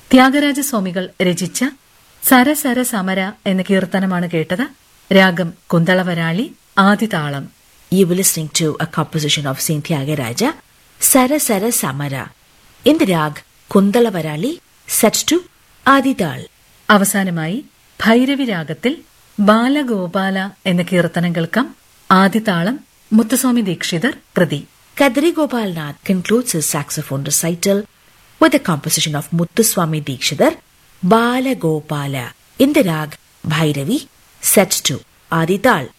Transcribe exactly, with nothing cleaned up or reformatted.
ത്യാഗരാജസ്വാമികൾ രചിച്ച സരസര സമര എന്ന കീർത്തനമാണ് കേട്ടത്. രാഗം Kuntalavarali, ആദിതാളം. You were listening to a composition of Saint Tyagaraja, Sara Sara Samara, in the rag Kundalavarali, set to Adidal. അവസാനമായി ഭൈരവി രാഗത്തിൽ ബാലഗോപാല എന്ന കീർത്തനം കേൾക്കാം. ആദിതാളം മുത്തുസ്വാമി ദീക്ഷിതർ കൃതി. Kadri Gopal Nath concludes his saxophone recital with a composition of Muthuswami Dikshidhar, Bala Gopala, in the rag Bhairavi, set to Adidal.